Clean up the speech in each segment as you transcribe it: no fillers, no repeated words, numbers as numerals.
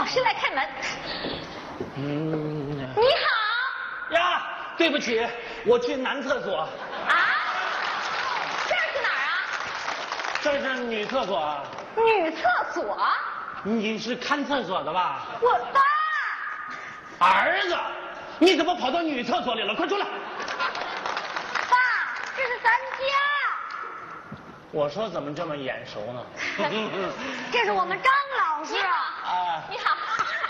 师来开门。你好。 呀，对不起，我去男厕所。 啊？这是哪儿啊？ 这是女厕所啊。 女厕所？ 你是看厕所的吧？ 我爸。 儿子，你怎么跑到女厕所里了？快出来！ 爸，这是咱家。 我说怎么这么眼熟呢？ 这是我们张老师。 啊， 你好。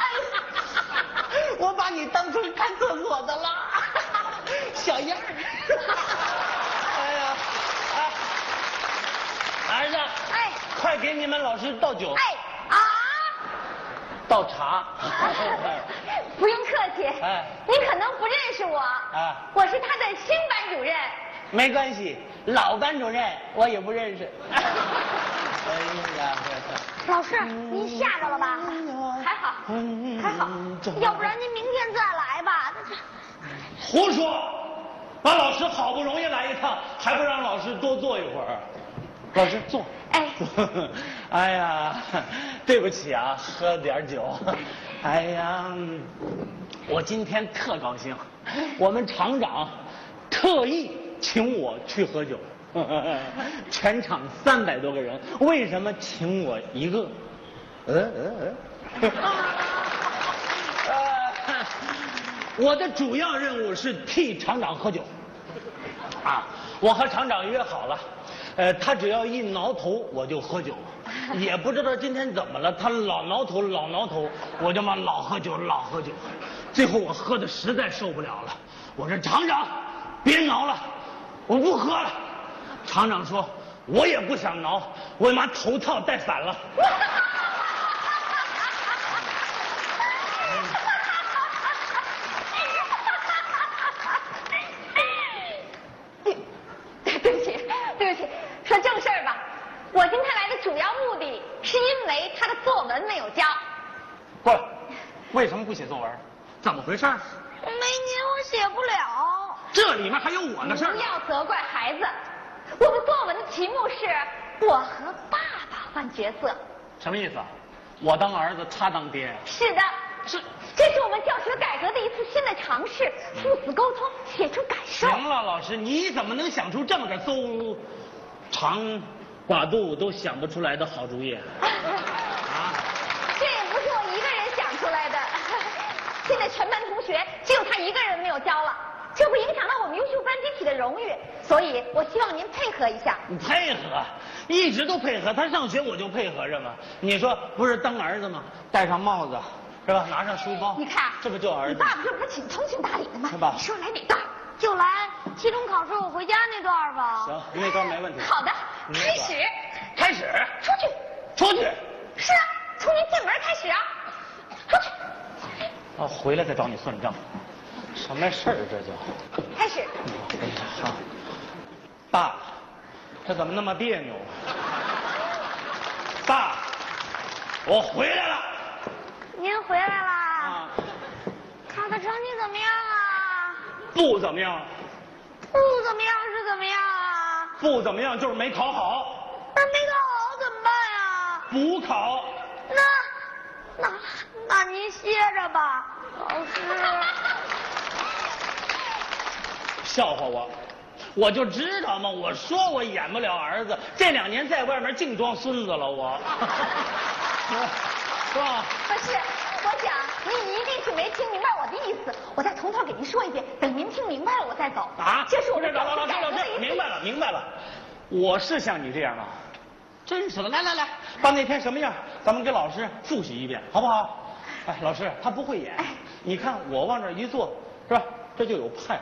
我把你当成看厕所的了，小样儿。哎呀，儿子， 哎， 快给你们老师倒酒。 哎啊， 倒茶。 不用客气。 哎， 你可能不认识我。 啊， 我是他的新班主任。 没关系，老班主任我也不认识。哎呀， 老师，您吓着了吧？还好，还好，要不然您明天再来吧。 胡说！把老师好不容易来一趟，还不让老师多坐一会儿？老师坐。 哎， 哎呀，对不起啊，喝点酒。哎呀，我今天特高兴，我们厂长特意请我去喝酒。全场300多个人，为什么请我一个？我的主要任务是替厂长喝酒。啊，我和厂长约好了，他只要一挠头我就喝酒，也不知道今天怎么了，他老挠头老挠头，我就嘛老喝酒老喝酒，最后我喝的实在受不了了，我说厂长别挠了，我不喝了。厂长说我也不想挠，我把头套戴反了。 对不起，对不起，说正事儿吧。我今天来的主要目的是因为他的作文没有交。 不，为什么不写作文？怎么回事？ 没您我写不了。 这里面还有我的事儿。 不要责怪孩子。我们作文的题目是我和爸爸换角色。 什么意思啊？我当儿子，他当爹。 是的，这是我们教学改革的一次新的尝试，父子沟通，写出感受。 行了，老师，你怎么能想出这么个邹长寡肚都想不出来的好主意？啊？ 这也不是我一个人想出来的，现在全班同学只有他一个人没有交了。这会影响到我们优秀班集体的荣誉，所以我希望您配合一下。 你配合，一直都配合。他上学我就配合着嘛。你说不是当儿子吗？戴上帽子，是吧？拿上书包， 你看， 这不就儿子？ 你爸爸这不是挺通情达理的吗？ 是吧？ 你说来哪段？就来期中考试我回家那段吧。 行，那段没问题。 好的，开始。 开始。 出去。 出去。是啊，从您进门开始啊。出去。 啊，回来再找你算账。什么事儿这叫？ 开始。 好，爸，这怎么那么别扭？爸，我回来了。 您回来啦？ 啊， 考的成绩怎么样啊？ 不怎么样。 不怎么样是怎么样啊？ 不怎么样就是没考好。 那没考好怎么办呀？ 补考。 那您歇着吧，老师。 笑话我，我就知道嘛！我说我演不了儿子，这2年在外面净装孙子了，我。是吧？ 不是，我想您一定是没听明白我的意思，我再从头给您说一遍，等您听明白了我再走。 啊？ 这是我们老师，明白了，明白了。我是像你这样吗？真是的，来，把那天什么样，咱们给老师复习一遍，好不好？哎，老师他不会演，你看我往这一坐，是吧？这就有派。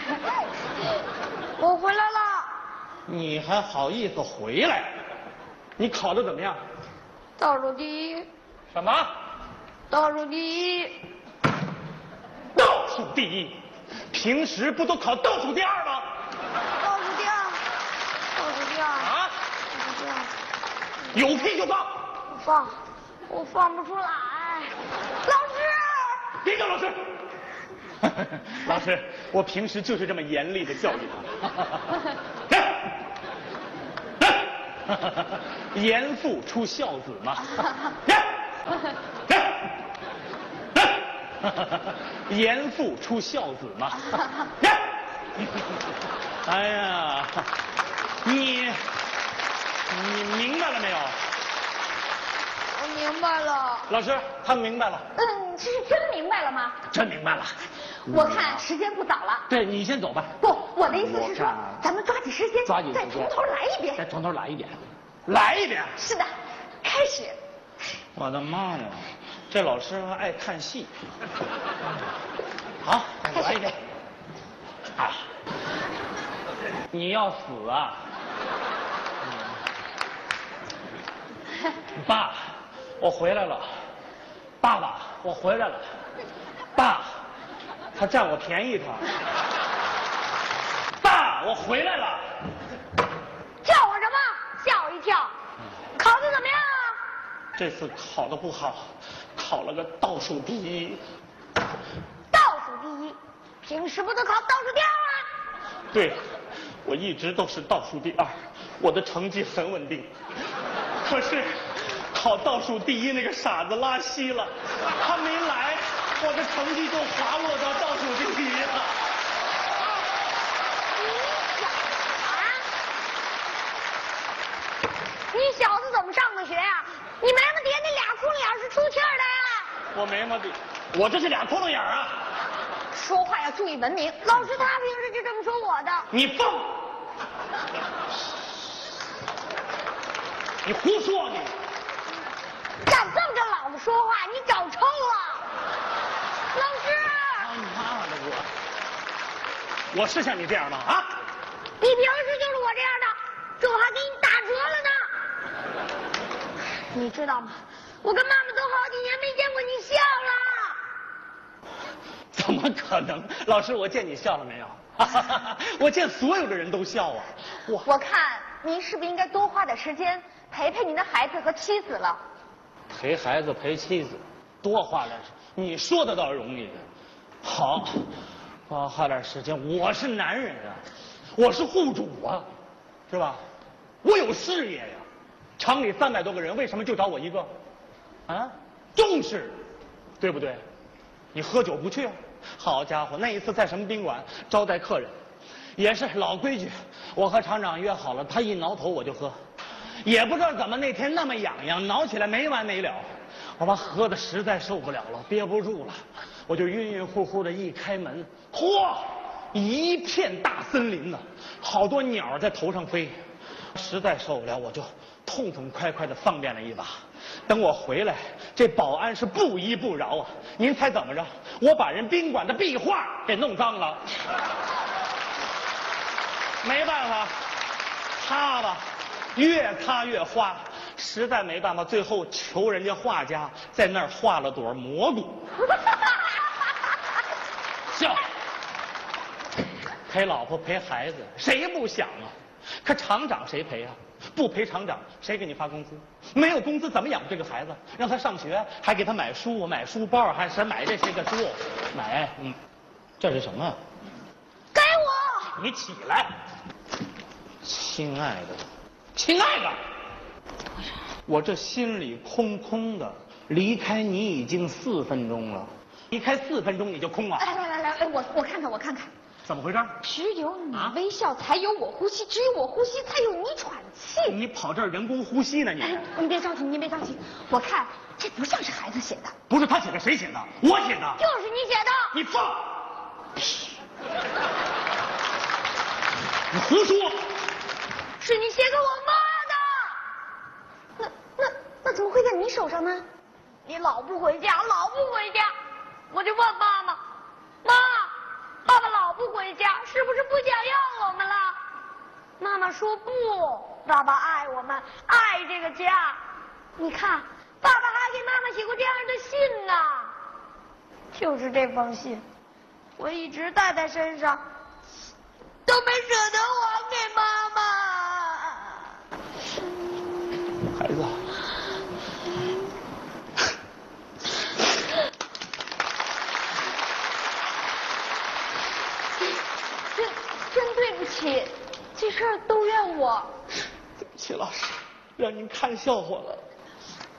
我回来了。 你还好意思回来？你考得怎么样？ 倒数第一。 什么？ 倒数第一。 倒数第一？平时不都考倒数第2吗？ 倒数第2。倒数第2。 啊？ 倒数第2。 有屁就放。 我放不出来。老师。 别叫老师。老师，我平时就是这么严厉的教育他。严父出孝子嘛。 严父出孝子嘛。哎呀，你明白了没有？ 我明白了。 老师，他们明白了。 这是真明白了吗？ 真明白了。 我看时间不早了。 对，你先走吧。 不，我的意思是说，咱们抓紧时间，再从头来一遍。 再从头来一遍。来一遍。 是的，开始。 我的妈呀，这老师还爱看戏。好，来一遍。啊，你要死啊！爸，我回来了。爸爸，我回来了。爸，他占我便宜他。爸，我回来了。 叫我什么？吓我一跳。考得怎么样啊？ 这次考得不好，考了个倒数第一。 倒数第一，平时不都考倒数第二吗？ 对，我一直都是倒数第二，我的成绩很稳定。可是考倒数第一那个傻子拉稀了，他没来，我的成绩就滑落到倒数第一了。 你小子怎么上的学呀？你眉毛底下那俩窟窿眼是出气儿的呀？ 我眉毛底，我这是俩窟窿眼啊！ 说话要注意文明。老师他平时就这么说我的。 你放！你胡说你！ 敢瞪着老子说话，你找抽了！老师！ 他妈的我是像你这样吗？啊！ 你平时就是我这样的，这我还给你打折了呢。你知道吗？我跟妈妈都好几年没见过你笑了。 怎么可能？老师，我见你笑了没有？我见所有的人都笑啊！ 我看您是不是应该多花点时间陪陪您的孩子和妻子了？ 陪孩子陪妻子，多花点，你说的倒容易。好，多花点时间。我是男人啊，我是户主啊，是吧？我有事业呀。厂里300多个人，为什么就找我一个？啊，重视，对不对？你喝酒不去啊？好家伙，那一次在什么宾馆招待客人，也是老规矩，我和厂长约好了，他一挠头我就喝，也不知道怎么那天那么痒痒，挠起来没完没了，我把喝的实在受不了了，憋不住了，我就晕晕乎乎的一开门，嚯，一片大森林呢，好多鸟在头上飞，实在受不了，我就痛痛快快的方便了一把。等我回来，这保安是不依不饶啊！您猜怎么着？我把人宾馆的壁画给弄脏了。没办法，擦吧，越擦越花，实在没办法，最后求人家画家在那儿画了朵蘑菇。笑，陪老婆陪孩子，谁不想啊？可厂长谁陪啊？不陪厂长，谁给你发工资？没有工资怎么养这个孩子？让他上学，还给他买书、买书包，还是买这些个书？买，这是什么？ 给我！ 你起来，亲爱的，亲爱的，我这心里空空的，离开你已经4分钟了，离开4分钟你就空了。 来，我看看，我看看。 怎么回事？ 只有你微笑，才有我呼吸；只有我呼吸，才有你喘气。 你跑这儿人工呼吸呢？ 你别着急，您别着急。我看这不像是孩子写的。 不是他写的，谁写的？我写的。 就是你写的。 你放！你胡说！ 是你写给我妈的。那怎么会在你手上呢？你老不回家，老不回家，我就问妈妈，妈。爸爸老不回家，是不是不想要我们了？妈妈说不，爸爸爱我们，爱这个家。你看，爸爸还给妈妈写过这样的信呢。就是这封信，我一直带在身上，都没舍得还给妈妈。 孩子。 真对不起，这事儿都怨我。 对不起，老师，让您看笑话了。